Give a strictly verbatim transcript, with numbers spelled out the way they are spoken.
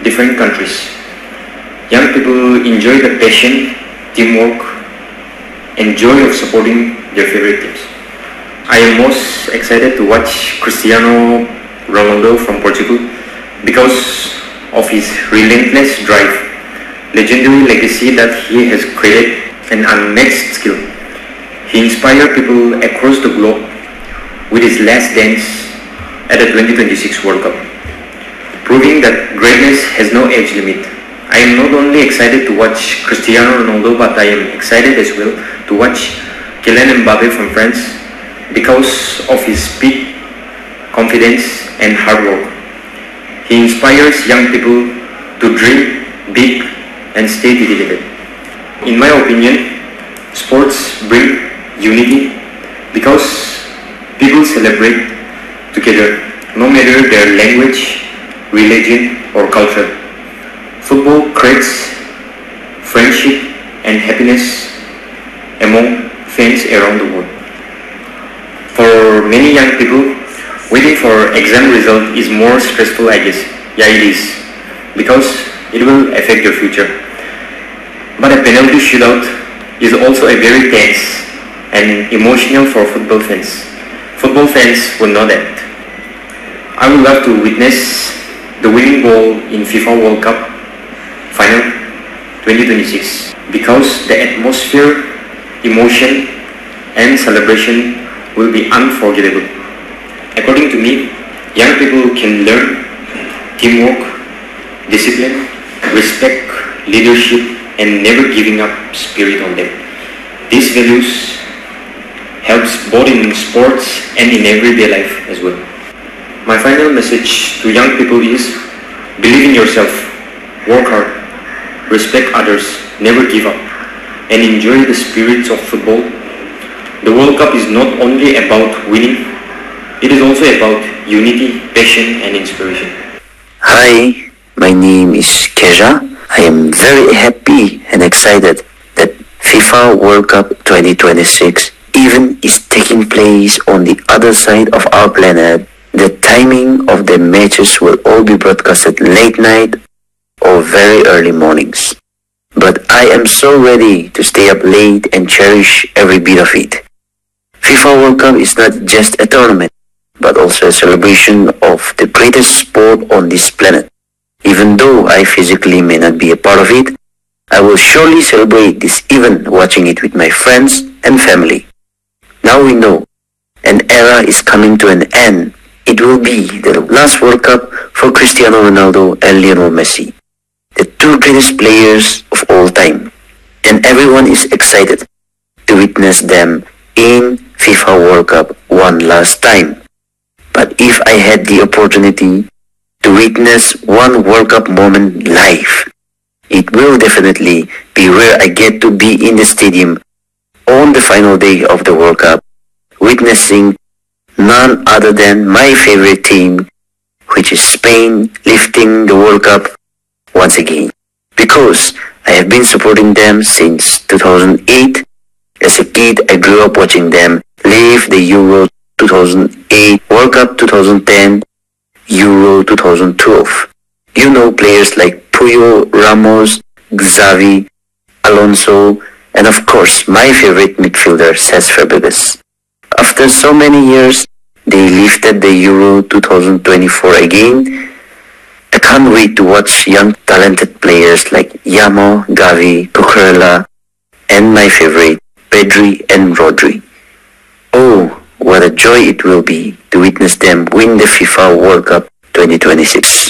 different countries. Young people enjoy the passion, teamwork, and joy of supporting their favorite teams. I am most excited to watch Cristiano Ronaldo from Portugal because of his relentless drive, legendary legacy that he has created, and unmatched skill. He inspired people across the globe with his last dance at the twenty twenty-six World Cup, proving that greatness has no age limit. I am not only excited to watch Cristiano Ronaldo, but I am excited as well to watch Kylian Mbappe from France because of his speed, confidence, and hard work. He inspires young people to dream big and stay dedicated. In my opinion, sports bring unity because people celebrate together, no matter their language, religion, or culture. Football creates friendship and happiness among fans around the world. For many young people, waiting for exam result is more stressful, I guess. Yeah, it is, because it will affect your future. But a penalty shootout is also a very tense and emotional for football fans. Football fans will know that. I would love to witness the winning goal in FIFA World Cup Final twenty twenty-six because the atmosphere, emotion, and celebration will be unforgettable. According to me, young people can learn teamwork, discipline, respect, leadership, and never giving up spirit on them. These values helps both in sports and in everyday life as well. My final message to young people is believe in yourself, work hard, respect others, never give up, and enjoy the spirits of football. The World Cup is not only about winning, it is also about unity, passion, and inspiration. Hi, my name is Keja. I am very happy and excited that FIFA World Cup twenty twenty-six even is taking place on the other side of our planet. The timing of the matches will all be broadcasted late night or very early mornings. But I am so ready to stay up late and cherish every bit of it. FIFA World Cup is not just a tournament, but also a celebration of the greatest sport on this planet. Even though I physically may not be a part of it, I will surely celebrate this event watching it with my friends and family. Now we know an era is coming to an end. It will be the last World Cup for Cristiano Ronaldo and Lionel Messi, the two greatest players of all time. And everyone is excited to witness them in FIFA World Cup one last time. But if I had the opportunity to witness one World Cup moment live, it will definitely be where I get to be in the stadium on the final day of the World Cup, witnessing none other than my favorite team, which is Spain, lifting the World Cup once again. Because I have been supporting them since two thousand eight. As a kid, I grew up watching them live the Euro two thousand eight, World Cup two thousand ten, Euro two thousand twelve. You know players like Puyol, Ramos, Xavi, Alonso, and of course my favorite midfielder, Cesc Fabregas. After so many years, they lifted the Euro twenty twenty-four again. I can't wait to watch young talented players like Yamo, Gavi, Cucurella, and my favorite, Pedri and Rodri. Oh, what a joy it will be to witness them win the FIFA World Cup twenty twenty-six.